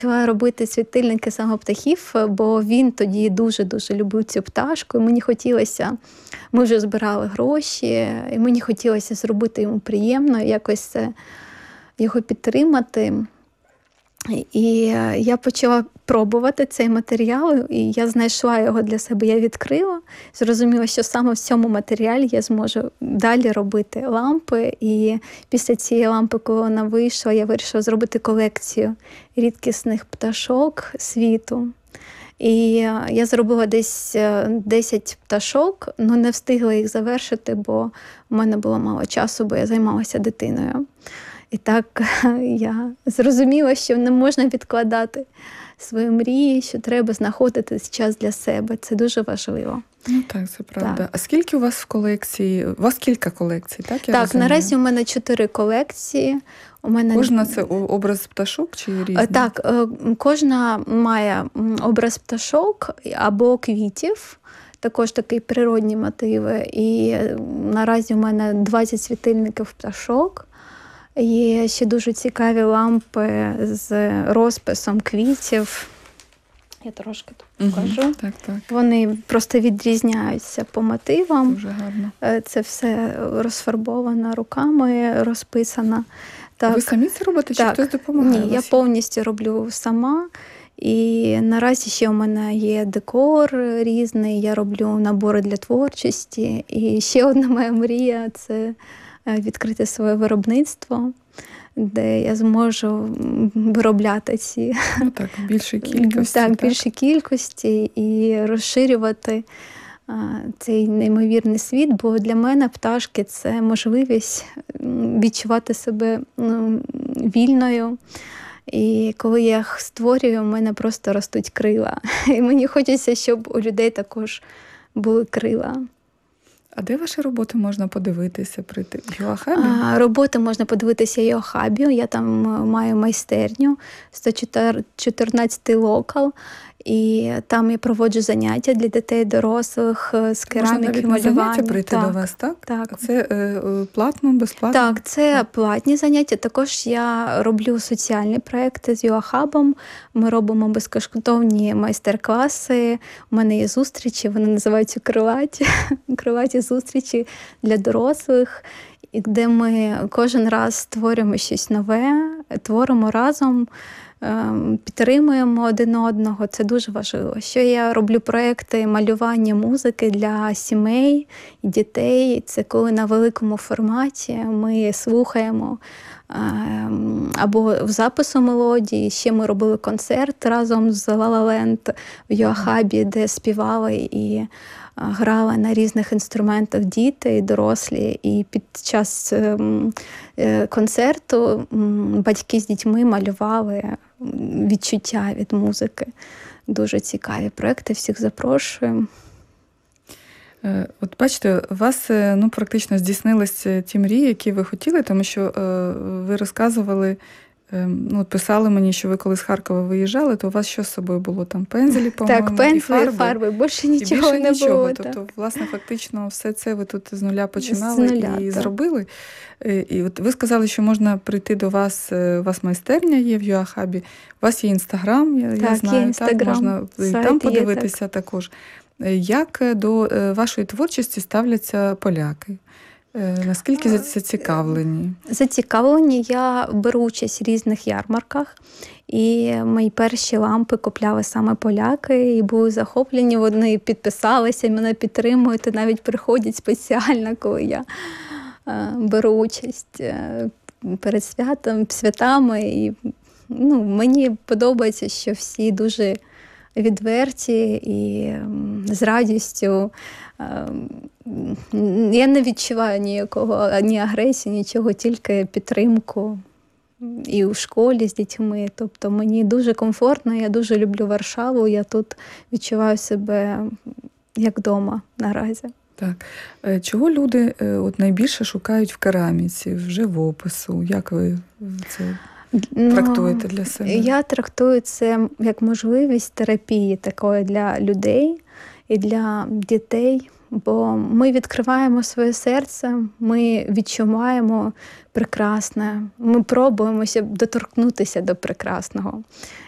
Почала робити світильники саме птахів, бо він тоді дуже-дуже любив цю пташку. І мені хотілося, ми вже збирали гроші, і мені хотілося зробити йому приємно, якось його підтримати. І я почала пробувати цей матеріал, і я знайшла його для себе, я відкрила, зрозуміла, що саме в цьому матеріалі я зможу далі робити лампи. І після цієї лампи, коли вона вийшла, я вирішила зробити колекцію рідкісних пташок світу. І я зробила десь 10 пташок, але не встигла їх завершити, бо в мене було мало часу, бо я займалася дитиною. І так я зрозуміла, що не можна відкладати свої мрії, що треба знаходити час для себе. Це дуже важливо. Ну так, це правда. Так. А скільки у вас в колекції? У вас кілька колекцій, так? Так, наразі у мене 4 колекції. Кожна це образ пташок чи різні? Так, кожна має образ пташок або квітів. Також такі природні мотиви. І наразі у мене 20 світильників пташок. Є ще дуже цікаві лампи з розписом квітів. Я трошки тут покажу. Так. Вони просто відрізняються по мотивам. Дуже гарно. Це все розфарбовано руками, розписано. Так. Ви самі це робите, чи хтось допомагає? Ні, я повністю роблю сама. І наразі ще у мене є декор різний, я роблю набори для творчості. І ще одна моя мрія – це відкрити своє виробництво, де я зможу виробляти ці більші кількості. Більші кількості і розширювати цей неймовірний світ, бо для мене пташки – це можливість відчувати себе вільною. І коли я їх створюю, у мене просто ростуть крила. І мені хочеться, щоб у людей також були крила. А де ваші роботи можна подивитися? Прийти в Юахабі? Роботи можна подивитися в Юахабі. Я там маю майстерню, 114 локал. І там я проводжу заняття для дітей, дорослих з кераміки, малювання. Можна навіть прийти до вас, так? Так. Це платно, безплатно? Так, це платні заняття. Також я роблю соціальні проекти з Юахабом. Ми робимо безкоштовні майстер-класи. У мене є зустрічі, вони називаються крилаті зустрічі для дорослих, де ми кожен раз створюємо щось нове, творимо разом, підтримуємо один одного. Це дуже важливо. Ще я роблю проекти малювання музики для сімей і дітей. Це коли на великому форматі ми слухаємо або в запису мелодії. Ще ми робили концерт разом з La La Land в Юахабі, де співали і грали на різних інструментах діти і дорослі. І під час концерту батьки з дітьми малювали відчуття від музики. Дуже цікаві проекти, всіх запрошую. От бачите, у вас практично здійснилися ті мрії, які ви хотіли, тому що ви розказували, писали мені, що ви коли з Харкова виїжджали, то у вас що з собою було? Там пензелі, по-моєму, так, пензелі, і фарби. Більше нічого не було. Тобто, власне, фактично, все це ви тут з нуля починали і зробили. І от ви сказали, що можна прийти до вас, у вас майстерня є в Юахабі, у вас є Інстаграм, я знаю, є Інстаграм, можна там подивитися також. Як до вашої творчості ставляться поляки? Наскільки зацікавлені? Зацікавлені. Я беру участь в різних ярмарках. І мої перші лампи купляли саме поляки. І були захоплені. Вони підписалися, мене підтримують. І навіть приходять спеціально, коли я беру участь перед святами. І мені подобається, що всі дуже відверті і з радістю. Я не відчуваю ні агресії, нічого, тільки підтримку і у школі з дітьми. Тобто мені дуже комфортно, я дуже люблю Варшаву, я тут відчуваю себе як вдома наразі. Так. Чого люди найбільше шукають в кераміці, в живопису? Як ви це трактуєте для себе? Я трактую це як можливість терапії такої для людей і для дітей. Бо ми відкриваємо своє серце, ми відчуваємо прекрасне, ми пробуємося доторкнутися до прекрасного.